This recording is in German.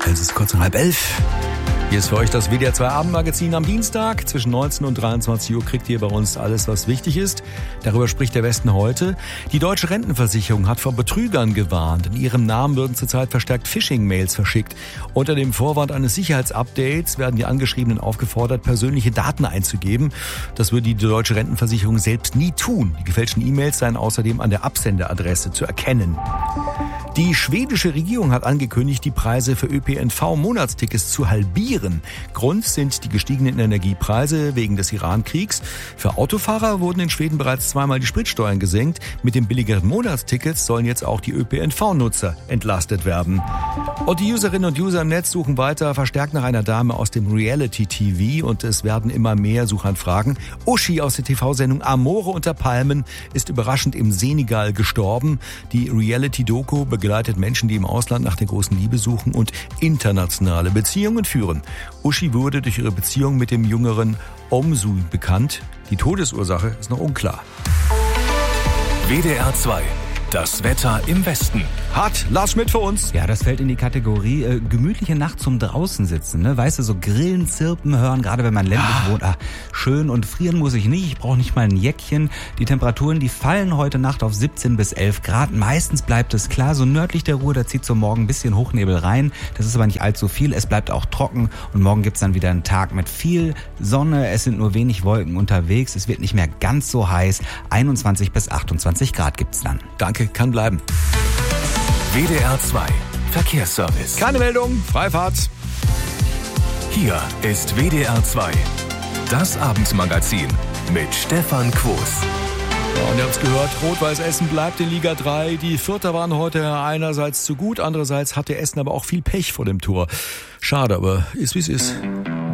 Es ist kurz nach 10:30. Hier ist für euch das WDR 2 Abendmagazin am Dienstag. Zwischen 19 und 23 Uhr kriegt ihr bei uns alles, was wichtig ist. Darüber spricht der Westen heute. Die Deutsche Rentenversicherung hat vor Betrügern gewarnt. In ihrem Namen würden zurzeit verstärkt Phishing-Mails verschickt. Unter dem Vorwand eines Sicherheitsupdates werden die Angeschriebenen aufgefordert, persönliche Daten einzugeben. Das würde die Deutsche Rentenversicherung selbst nie tun. Die gefälschten E-Mails seien außerdem an der Absenderadresse zu erkennen. Die schwedische Regierung hat angekündigt, die Preise für ÖPNV-Monatstickets zu halbieren. Grund sind die gestiegenen Energiepreise wegen des Iran-Kriegs. Für Autofahrer wurden in Schweden bereits zweimal die Spritsteuern gesenkt. Mit den billigeren Monatstickets sollen jetzt auch die ÖPNV-Nutzer entlastet werden. Und die Userinnen und User im Netz suchen weiter verstärkt nach einer Dame aus dem Reality-TV und es werden immer mehr Suchanfragen. Uschi aus der TV-Sendung Amore unter Palmen ist überraschend im Senegal gestorben. Die Reality-Doku begleitet Menschen, die im Ausland nach der großen Liebe suchen und internationale Beziehungen führen. Uschi wurde durch ihre Beziehung mit dem jüngeren Omsu bekannt. Die Todesursache ist noch unklar. WDR 2. Das Wetter im Westen. Hat Lars Schmidt für uns. Ja, das fällt in die Kategorie gemütliche Nacht zum draußen sitzen. Ne? Weißt du, so Grillen, Zirpen hören, gerade wenn man ländlich wohnt. Schön, und frieren muss ich nicht. Ich brauche nicht mal ein Jäckchen. Die Temperaturen, die fallen heute Nacht auf 17 bis 11 Grad. Meistens bleibt es klar. So nördlich der Ruhr, da zieht so morgen ein bisschen Hochnebel rein. Das ist aber nicht allzu viel. Es bleibt auch trocken. Und morgen gibt's dann wieder einen Tag mit viel Sonne. Es sind nur wenig Wolken unterwegs. Es wird nicht mehr ganz so heiß. 21 bis 28 Grad gibt's dann. Danke, kann bleiben. WDR 2 Verkehrsservice. Keine Meldung, Freifahrt. Hier ist WDR 2. Das Abendmagazin mit Stefan Quos. Ja, und ihr habt's gehört, Rot-Weiß Essen bleibt in Liga 3. Die Vierter waren heute einerseits zu gut, andererseits hatte Essen aber auch viel Pech vor dem Tor. Schade, aber ist wie es ist.